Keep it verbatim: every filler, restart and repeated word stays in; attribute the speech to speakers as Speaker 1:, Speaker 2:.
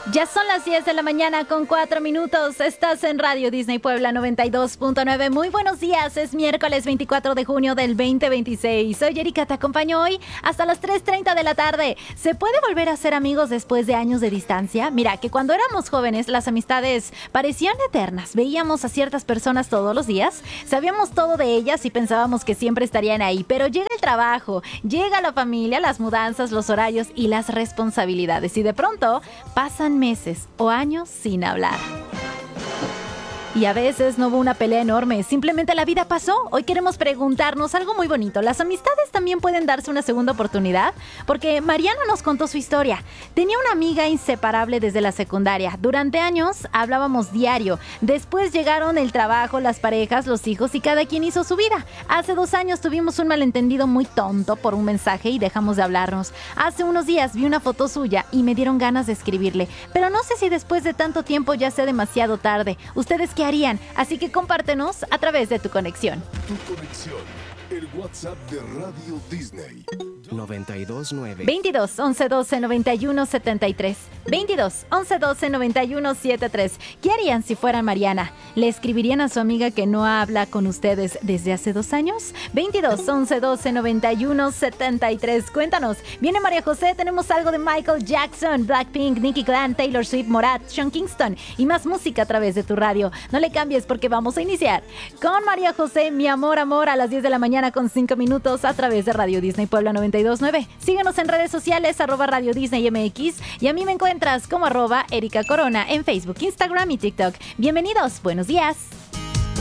Speaker 1: Ya son las diez de la mañana con cuatro minutos. Estás en Radio Disney Puebla noventa y dos punto nueve. Muy buenos días. Es miércoles veinticuatro de junio del veinte veintiséis. Soy Erika, te acompaño hoy hasta las tres treinta de la tarde. ¿Se puede volver a ser amigos después de años de distancia? Mira, que cuando éramos jóvenes las amistades parecían eternas. Veíamos a ciertas personas todos los días, sabíamos todo de ellas y pensábamos que siempre estarían ahí. Pero llega el trabajo, llega la familia, las mudanzas, los horarios y las responsabilidades. Y de pronto pasan meses o años sin hablar. Y a veces no hubo una pelea enorme, simplemente la vida pasó. Hoy queremos preguntarnos algo muy bonito. ¿Las amistades también pueden darse una segunda oportunidad? Porque Mariana nos contó su historia. Tenía una amiga inseparable desde la secundaria. Durante años hablábamos diario. Después llegaron el trabajo, las parejas, los hijos y cada quien hizo su vida. Hace dos años tuvimos un malentendido muy tonto por un mensaje y dejamos de hablarnos. Hace unos días vi una foto suya y me dieron ganas de escribirle. Pero no sé si después de tanto tiempo ya sea demasiado tarde. ¿Ustedes qué harían? Así que compártenos a través de tu conexión.
Speaker 2: Tu conexión, el WhatsApp de Radio Disney.
Speaker 3: noventa y dos nueve
Speaker 1: veintidós, once, doce, noventa y uno, setenta y tres. veintidós, once, doce, noventa y uno, setenta y tres. ¿Qué harían si fueran Mariana? ¿Le escribirían a su amiga que no habla con ustedes desde hace dos años? veintidós, once, doce, noventa y uno, setenta y tres. Cuéntanos. Viene María José, tenemos algo de Michael Jackson, Blackpink, Nicki Clan, Taylor Swift, Morat, Sean Kingston y más música a través de tu radio. No le cambies porque vamos a iniciar con María José, mi amor, amor, a las diez de la mañana con cinco minutos a través de Radio Disney Puebla noventa y dos punto nueve. Síguenos en redes sociales, arroba Radio Disney M X, y a mí me encuentras como arroba Erika Corona en Facebook, Instagram y TikTok. Bienvenidos, buenos días.